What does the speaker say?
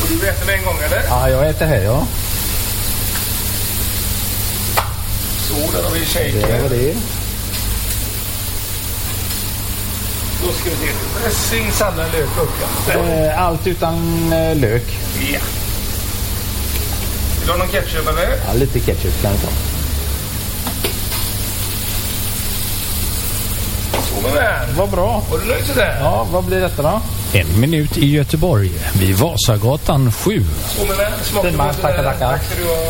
Och du äter med en gång, eller? Ja, jag äter här, ja. Så, där har vi shaker. Det var det. Då ska vi se. Dressing, sallad, lök och gurka. Allt utan lök. Ja. Vill du ha någon ketchup, eller? Ja, lite ketchup kan jag ta. Så med vän. Vad bra. Var du nöjd sådär? Ja, vad blir detta då? 1 minut i Göteborg vid Vasagatan 7. Så med vän. Smakar Tackar. Tack ska du ha.